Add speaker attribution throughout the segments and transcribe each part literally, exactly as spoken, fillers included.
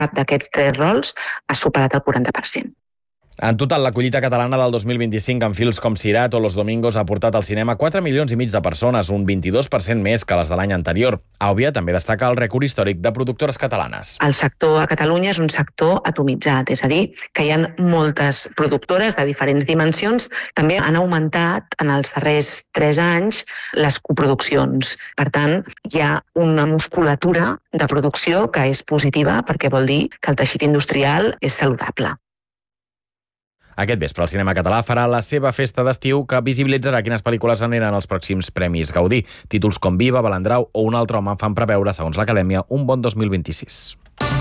Speaker 1: cap d'aquests tres rols ha superat el quaranta per cent.
Speaker 2: En total, la collita catalana del dos mil vint-i-cinc amb films com Cirat o Los Domingos ha portat al cinema quatre milions i mig de persones, un vint-i-dos per cent més que les de l'any anterior. Àvia també destaca el rècord històric de productores catalanes.
Speaker 1: El sector a Catalunya és un sector atomitzat, és a dir, que hi ha moltes productores de diferents dimensions. També han augmentat en els darrers tres anys les coproduccions. Per tant, hi ha una musculatura de producció que és positiva perquè vol dir que el teixit industrial és saludable.
Speaker 2: Aquest vespre el cinema català farà la seva festa d'estiu que visibilitzarà quines pel·lícules aniran als pròxims Premis Gaudí. Títols com Viva, Balandrau o Un altre home fan preveure, segons l'Acadèmia, un bon dos mil vint-i-sis.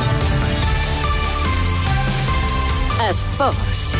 Speaker 3: Esports.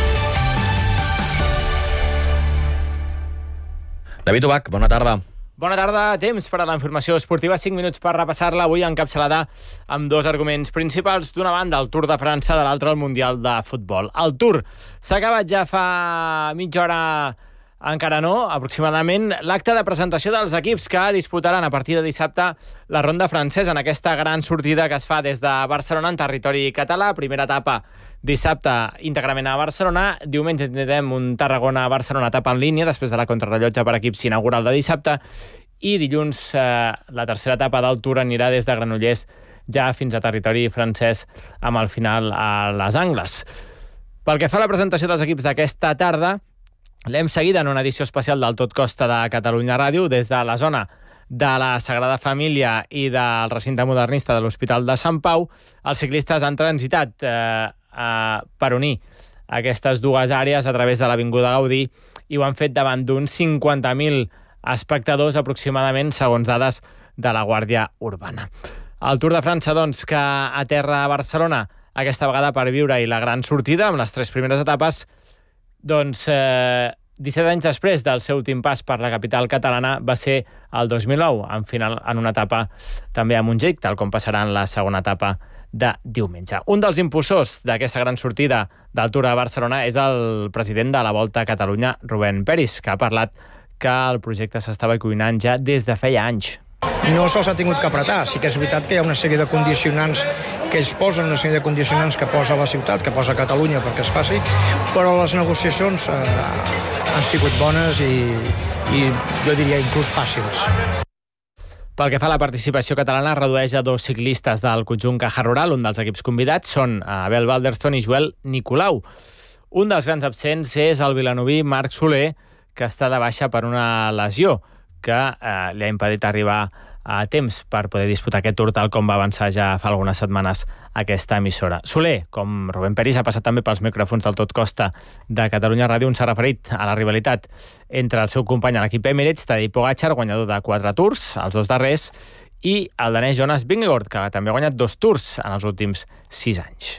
Speaker 2: David Ubach, bona tarda.
Speaker 4: Bona tarda, temps per a la informació esportiva, cinc minuts per repassar-la, avui encapçalada amb dos arguments principals. D'una banda, el Tour de França, de l'altra, el Mundial de Futbol. El Tour s'ha acabat ja fa mitja hora, encara no, aproximadament, l'acte de presentació dels equips que disputaran a partir de dissabte la ronda francesa en aquesta gran sortida que es fa des de Barcelona en territori català. Primera etapa dissabte íntegrament a Barcelona, diumenge tindrem un Tarragona-Barcelona etapa en línia després de la contrarrellotge per equips inaugural de dissabte, i dilluns eh, la tercera etapa del Tour anirà des de Granollers ja fins a territori francès amb el final a les Angles. Pel que fa a la presentació dels equips d'aquesta tarda, l'hem seguida en una edició especial del Tot Costa de Catalunya Ràdio des de la zona de la Sagrada Família i del recinte modernista de l'Hospital de Sant Pau. Els ciclistes han transitat eh, eh, per unir aquestes dues àrees a través de l'Avinguda Gaudí i ho han fet davant d'uns cinquanta mil espectadors aproximadament, segons dades de la Guàrdia Urbana. El Tour de França, doncs, que aterra a Barcelona aquesta vegada per viure-hi la gran sortida amb les tres primeres etapes. Doncs eh, disset anys després del seu últim pas per la capital catalana va ser el dos mil nou, en final en una etapa també a Montjuïc, tal com passarà en la segona etapa de diumenge. Un dels impulsors d'aquesta gran sortida del Tour de Barcelona és el president de la Volta a Catalunya, Rubén Peris, que ha parlat que el projecte s'estava cuinant ja des de feia anys.
Speaker 5: No se'ls ha tingut que apretar. Sí que és veritat que hi ha una sèrie de condicionants que ells posen, una sèrie de condicionants que posa la ciutat, que posa Catalunya perquè es faci, però les negociacions eh, han sigut bones i, i jo diria inclús fàcils.
Speaker 4: Pel que fa a la participació catalana, redueix a dos ciclistes del conjunt Caja Rural. Un dels equips convidats són Abel Balderston i Joel Nicolau. Un dels grans absents és el vilanoví Marc Soler, que està de baixa per una lesió que eh, li ha impedit arribar a temps per poder disputar aquest Tour, tal com va avançar ja fa algunes setmanes aquesta emissora. Soler, com Rubén Peris, ha passat també pels micròfons del Tot Costa de Catalunya Ràdio, on s'ha referit a la rivalitat entre el seu company a l'equip Emirates, Tadej Pogačar, guanyador de quatre Tours, els dos darrers, i el danès Jonas Vingegaard, que també ha guanyat dos Tours en els últims sis anys.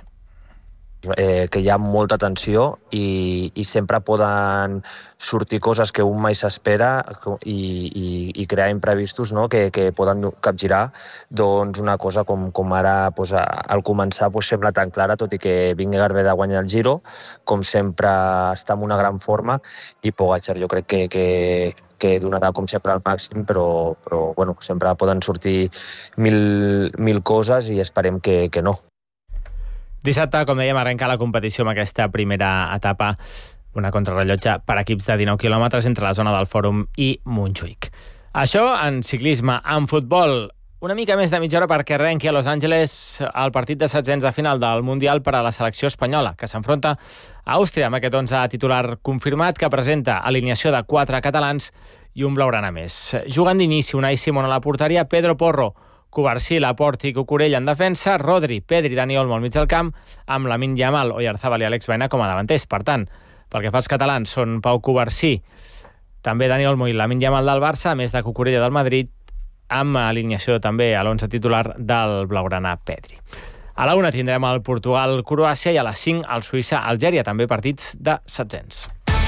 Speaker 6: Eh, que hi ha molta tensió i, i sempre poden sortir coses que un mai s'espera i, i, i crear imprevistos, no? que, que poden capgirar doncs una cosa com, com ara doncs, al començar doncs, sembla tan clara, tot i que Vingegaard ve de guanyar el Giro, com sempre està en una gran forma, i Pogačar jo crec que, que, que donarà com sempre al màxim, però, però bueno, sempre poden sortir mil, mil coses i esperem que, que no.
Speaker 4: Dissabte, com dèiem, arrenca la competició amb aquesta primera etapa, una contrarrellotge per equips de dinou quilòmetres entre la zona del Fòrum i Montjuïc. Això en ciclisme. En futbol, una mica més de mitja hora perquè arrenqui a Los Angeles el partit de setzents de final del Mundial per a la selecció espanyola, que s'enfronta a Àustria amb aquest onze titular confirmat, que presenta alineació de quatre catalans i un blaugrana més. Jugant d'inici, Unai Simón a la porteria, Pedro Porro, Covarsí, Laporte i Cucurella en defensa, Rodri, Pedri, Dani Olmo al mig del camp, amb Lamine Yamal, Oyarzabal i Alex Baena com a davanters. Per tant, pel que fa als catalans, són Pau Covarsí, també Dani Olmo i Lamine Yamal del Barça, a més de Cucurella del Madrid, amb alineació també a l'onze titular del blaugrana Pedri. A la una tindrem el Portugal-Croàcia i a les cinc el Suïssa-Algèria, també partits de setzents.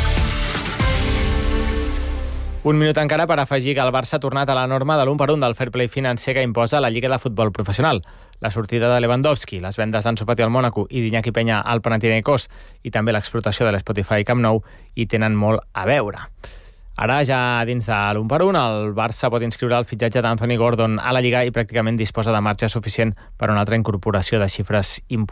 Speaker 4: Un minut encara per afegir que el Barça ha tornat a la norma de l'un per un del fair play financer que imposa la Lliga de Futbol Professional. La sortida de Lewandowski, les vendes d'Ansu Fati al Mònaco i d'Iñaki Peña al Panathinaikos i també l'explotació de l'Spotify Camp Nou hi tenen molt a veure. Ara, ja dins de l'un per un, el Barça pot inscriure el fitxatge d'Anthony Gordon a la Lliga i pràcticament disposa de marge suficient per a una altra incorporació de xifres importants.